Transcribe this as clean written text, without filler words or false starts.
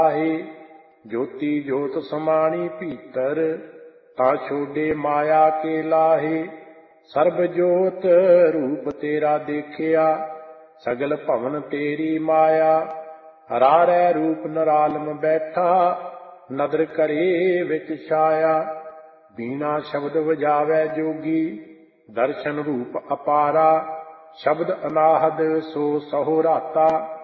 आहे। ज्योति ज्योत समाणी भीतर, ता छोड़े माया के लाहे। सर्ब जोत रूप तेरा देखिया, सगल भवन तेरी माया। हरारै रूप नरालम बैठा, नदर करे विच छाया। बीना शब्द वजावै जोगी, दर्शन रूप अपारा। शब्द अनाहद सो सहो राता,